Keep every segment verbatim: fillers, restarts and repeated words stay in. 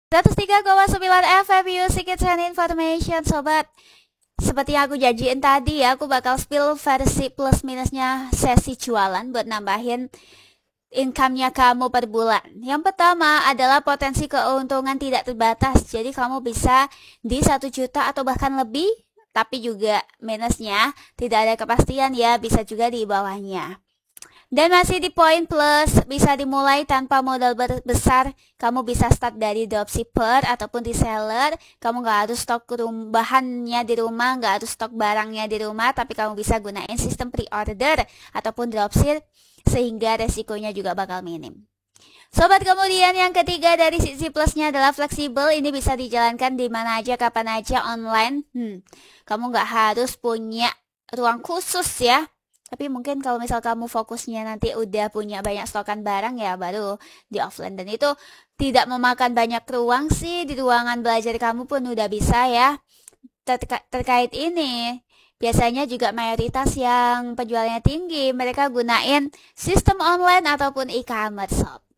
seratus tiga koma sembilan F M Music Hits and Information. Sobat, seperti yang aku janjiin tadi ya, aku bakal spill versi plus minusnya sesi jualan buat nambahin income-nya kamu per bulan. Yang pertama adalah potensi keuntungan tidak terbatas. Jadi kamu bisa di satu juta atau bahkan lebih. Tapi juga minusnya tidak ada kepastian ya, bisa juga di bawahnya. Dan masih di poin plus, bisa dimulai tanpa modal besar. Kamu bisa start dari dropshipper ataupun reseller. Kamu gak harus stok bahannya di rumah, gak harus stok barangnya di rumah, tapi kamu bisa gunain sistem pre-order ataupun dropship, sehingga resikonya juga bakal minim. Sobat, kemudian yang ketiga dari sisi plusnya adalah fleksibel. Ini bisa dijalankan di mana aja, kapan aja, online. Hmm, kamu gak harus punya ruang khusus ya. Tapi mungkin kalau misal kamu fokusnya nanti udah punya banyak stokan barang ya baru di offline. Dan itu tidak memakan banyak ruang sih, di ruangan belajar kamu pun udah bisa ya. Terka- terkait ini, biasanya juga mayoritas yang penjualannya tinggi, mereka gunain sistem online ataupun e-commerce shop.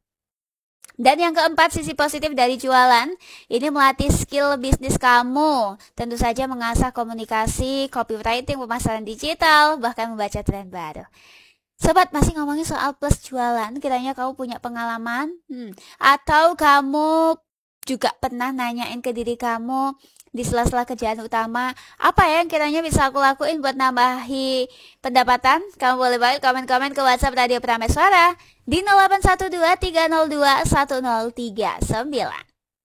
Dan yang keempat, sisi positif dari jualan, ini melatih skill bisnis kamu. Tentu saja mengasah komunikasi, copywriting, pemasaran digital, bahkan membaca tren baru. Sobat, masih ngomongin soal plus jualan, kiranya kamu punya pengalaman? Hmm. Atau kamu juga pernah nanyain ke diri kamu, di sela-sela kerjaan utama, apa ya yang kiranya bisa aku lakuin buat nambahi pendapatan? Kamu boleh banget komen-komen ke WhatsApp Radio Prameswara di nol delapan satu dua tiga nol dua satu nol tiga sembilan.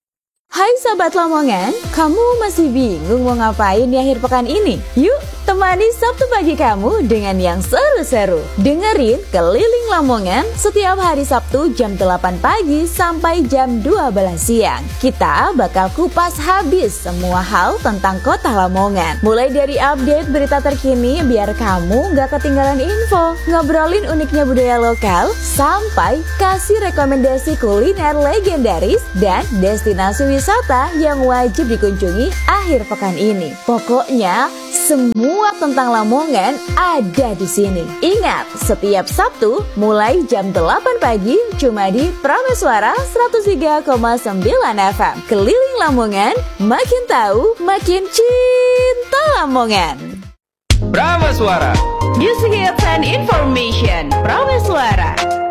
Hai Sobat Lamongan, kamu masih bingung mau ngapain di akhir pekan ini? Yuk, temani Sabtu pagi kamu dengan yang seru-seru. Dengerin Keliling Lamongan setiap hari Sabtu jam delapan pagi sampai jam dua belas siang. Kita bakal kupas habis semua hal tentang kota Lamongan. Mulai dari update berita terkini biar kamu gak ketinggalan info, ngobrolin uniknya budaya lokal, sampai kasih rekomendasi kuliner legendaris dan destinasi wisata wisata yang wajib dikunjungi akhir pekan ini. Pokoknya semua tentang Lamongan ada di sini. Ingat, setiap Sabtu mulai jam delapan pagi cuma di Prameswara seratus tiga koma sembilan F M. Keliling Lamongan, makin tahu, makin cinta Lamongan. Prameswara, Music Hits and Information. Prameswara.